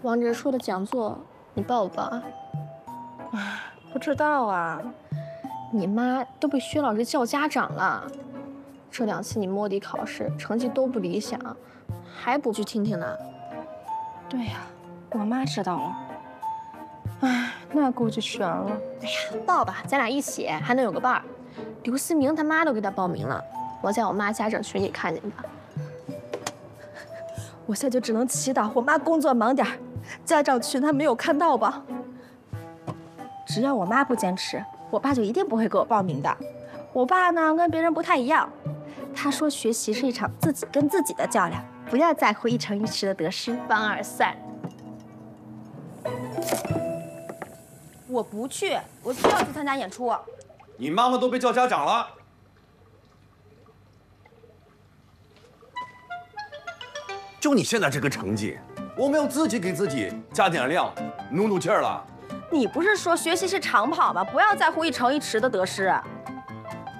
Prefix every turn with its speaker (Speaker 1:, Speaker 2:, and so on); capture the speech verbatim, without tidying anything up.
Speaker 1: 王哲说的讲座，你报不报啊？
Speaker 2: 唉，不知道啊。
Speaker 1: 你妈都被薛老师叫家长了，这两次你摸底考试成绩都不理想，还不去听听呢？
Speaker 2: 对呀，我妈知道了。唉，那估计悬了。
Speaker 1: 哎呀，报吧，咱俩一起还能有个伴儿。刘思明他妈都给他报名了，我在我妈家长群里看见的。
Speaker 2: 我现在就只能祈祷我妈工作忙点儿，家长群她没有看到吧。只要我妈不坚持，我爸就一定不会给我报名的。我爸呢，跟别人不太一样，他说学习是一场自己跟自己的较量，不要在乎一城一池的得失。
Speaker 1: 凡尔赛。
Speaker 2: 我不去，我就要去参加演出。
Speaker 3: 你妈妈都被叫家长了。就你现在这个成绩，我们要自己给自己加点量，努努劲儿了。
Speaker 2: 你不是说学习是长跑吗？不要在乎一城一池的得失。